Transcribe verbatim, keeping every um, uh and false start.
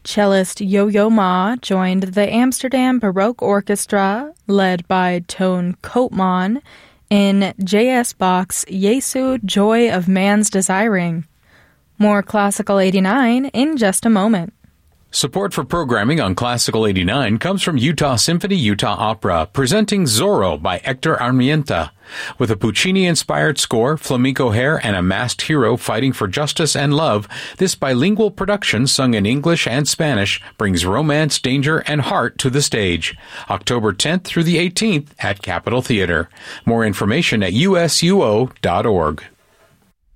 Cellist Yo-Yo Ma joined the Amsterdam Baroque Orchestra, led by Toon Koopman, in J S. Bach's Jesu, Joy of Man's Desiring. More Classical eighty-nine in just a moment. Support for programming on Classical eighty-nine comes from Utah Symphony Utah Opera, presenting Zorro by Hector Armienta. With a Puccini-inspired score, flamenco hair, and a masked hero fighting for justice and love, this bilingual production, sung in English and Spanish, brings romance, danger, and heart to the stage. October tenth through the eighteenth at Capitol Theater. More information at U S U O dot org.